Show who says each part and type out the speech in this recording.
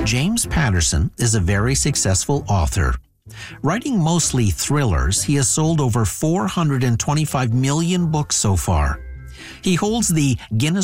Speaker 1: James Patterson is a very successful author. Writing mostly thrillers, he has sold over 425 million books so far. He holds the Guinness